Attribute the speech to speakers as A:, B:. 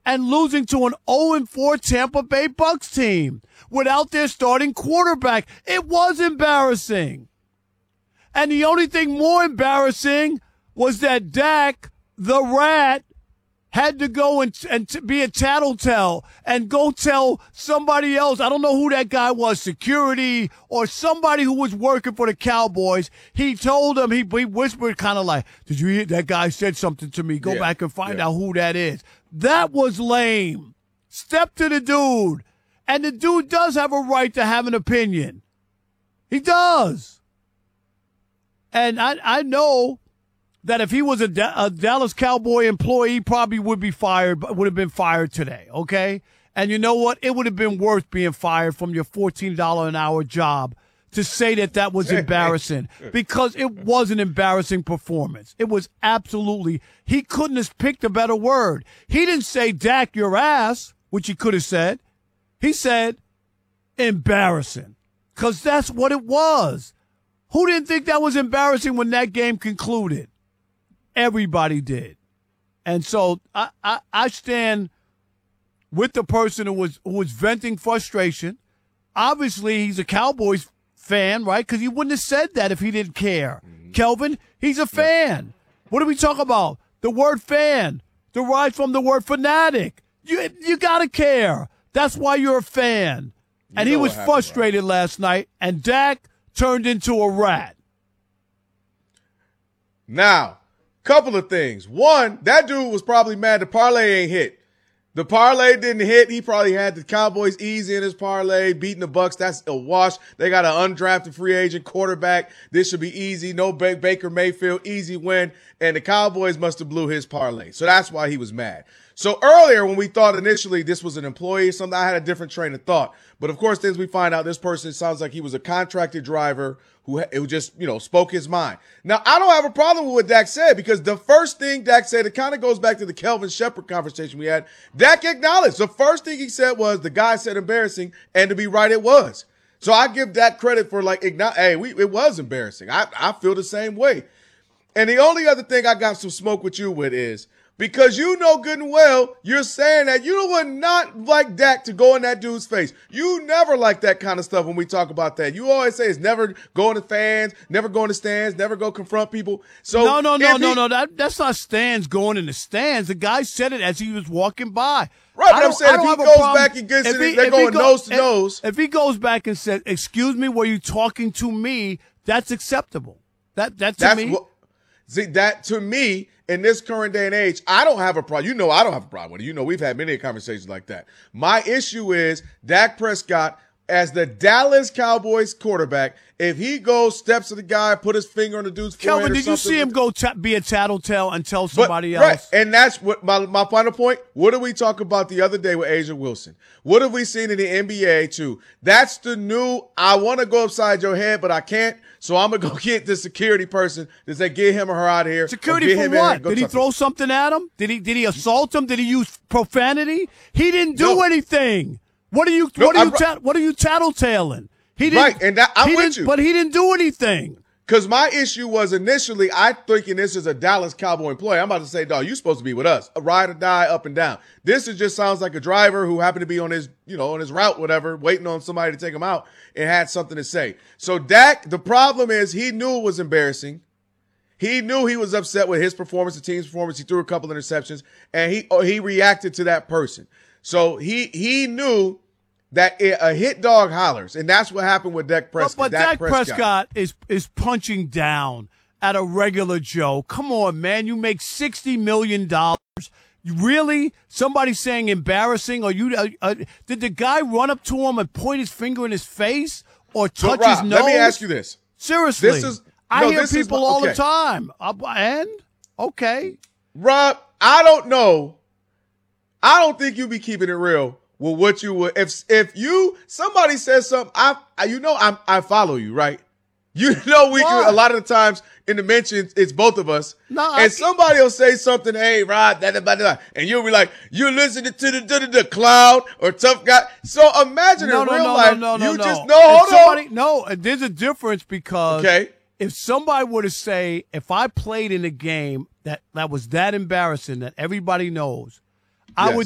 A: and losing to an 0-4 Tampa Bay Bucks team without their starting quarterback. It was embarrassing. And the only thing more embarrassing was that Dak, the rat, had to go and be a tattletale and go tell somebody else. I don't know who that guy was, security or somebody who was working for the Cowboys. He told him, he whispered kind of like, did you hear that guy said something to me? Go back and find out who that is. That was lame. Step to the dude. And the dude does have a right to have an opinion. He does. And I know that if he was a Dallas Cowboy employee, he probably would have been fired today, okay? And you know what? It would have been worth being fired from your $14 an hour job to say that was embarrassing, because it was an embarrassing performance. It was absolutely, he couldn't have picked a better word. He didn't say, Dak, your ass, which he could have said. He said, embarrassing, because that's what it was. Who didn't think that was embarrassing when that game concluded? Everybody did. And so I stand with the person who was venting frustration. Obviously, he's a Cowboys fan, right? Because he wouldn't have said that if he didn't care. Mm-hmm. Kelvin, he's a fan. What do we talk about? The word fan derived from the word fanatic. You got to care. That's why you're a fan. And he was frustrated last night, and Dak turned into a rat.
B: Now, couple of things. One, that dude was probably mad the parlay ain't hit. The parlay didn't hit. He probably had the Cowboys easy in his parlay, beating the Bucks. That's a wash. They got an undrafted free agent quarterback. This should be easy. No Baker Mayfield, easy win. And the Cowboys must have blew his parlay. So that's why he was mad. So earlier, when we thought initially this was an employee or something, I had a different train of thought. But of course, then we find out this person sounds like he was a contracted driver who just, spoke his mind. Now, I don't have a problem with what Dak said, because the first thing Dak said, it kind of goes back to the Kelvin Shepard conversation we had. Dak acknowledged the first thing he said was the guy said embarrassing, and to be right, it was. So I give Dak credit for it was embarrassing. I feel the same way. And the only other thing I got some smoke with you with is, because you know good and well, you're saying that you would not like Dak to go in that dude's face. You never like that kind of stuff when we talk about that. You always say it's never going to fans, never going to stands, never go confront people. So
A: No. That's not stands going in the stands. The guy said it as he was walking by.
B: Right, but I'm saying if he goes back and gets it, they're going nose to nose.
A: If he goes back and says, excuse me, were you talking to me? That's acceptable. That to me.
B: See, that to me, in this current day and age, I don't have a problem. I don't have a problem with it. We've had many conversations like that. My issue is Dak Prescott, as the Dallas Cowboys quarterback, if he goes, steps to the guy, put his finger on the dude's forehead
A: Kelvin,
B: or
A: did you see him go be a tattletale and tell somebody else?
B: Right, and that's what my final point. What did we talk about the other day with Asia Wilson? What have we seen in the NBA too? That's the new, I want to go upside your head, but I can't, so I'm going to go get the security person to say, get him or her out of here.
A: Security for what? Did he throw something at him? Did he assault him? Did he use profanity? He didn't do anything. What are you tattletaling? He didn't.
B: Right, and I'm with you.
A: But he didn't do anything.
B: Because my issue was initially, I thinking this is a Dallas Cowboy employee. I'm about to say, dog, you're supposed to be with us. A ride or die, up and down. This just sounds like a driver who happened to be on his, on his route, whatever, waiting on somebody to take him out and had something to say. So Dak, the problem is he knew it was embarrassing. He knew he was upset with his performance, the team's performance. He threw a couple interceptions, and he reacted to that person. So he knew that a hit dog hollers, and that's what happened with Dak Prescott.
A: But Dak Prescott is punching down at a regular Joe. Come on, man. You make $60 million. Really? Somebody saying embarrassing? Or did the guy run up to him and point his finger in his face or touch his nose?
B: Let me ask you this.
A: Seriously. I hear people all the time. Okay.
B: Rob, I don't know. I don't think you be keeping it real. Well, what you would, if somebody says something, I follow you, right? A lot of the times in the mentions, it's both of us. Somebody will say something, hey, Rod, and you'll be like, you're listening to the clown or tough guy. So imagine in real life, hold on.
A: No, there's a difference because if somebody were to say, if I played in a game that was that embarrassing that everybody knows, I would